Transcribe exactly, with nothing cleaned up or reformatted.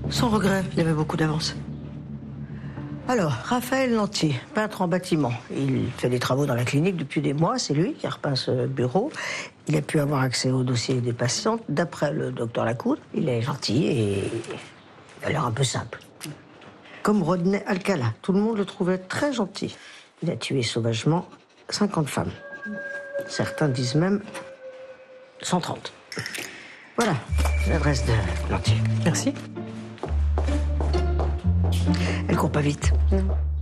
Sans regret, il avait beaucoup d'avance. Alors, Raphaël Lantier, peintre en bâtiment. Il fait des travaux dans la clinique depuis des mois, c'est lui qui a repeint ce bureau. Il a pu avoir accès au dossier des patientes. D'après le docteur Lacour, il est gentil et il a l'air un peu simple. Comme Rodney Alcala, tout le monde le trouvait très gentil. Il a tué sauvagement cinquante femmes. Certains disent même cent trente. Voilà l'adresse de Lantier. Merci. Elle court pas vite. Non.